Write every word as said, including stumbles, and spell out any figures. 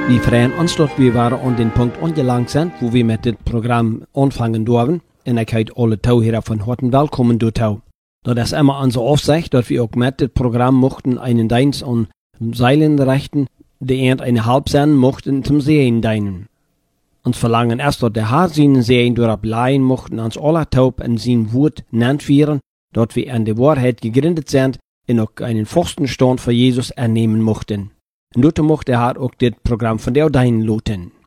Wir freuen uns, dass wir waren an den Punkt angelangt sind, wo wir mit dem Programm anfangen dürfen. Und ich heiße alle Zuhörer von Harten willkommen dort. Das ist immer unsere Aufsicht, dass wir auch mit dem Programm mochten einen Dienst an Seilen richten, die eine halb sein mochten zum Sehen dienen. Uns verlangen erst, dass der Herr seinen Sehen durchbleiben mochten, uns alle taub in sein Wort nennt werden, dort wir an der Wahrheit gegründet sind und auch einen festen Stand für Jesus ernehmen mochten. Und dort mochte der Herr auch das Programm von der Deinen loten.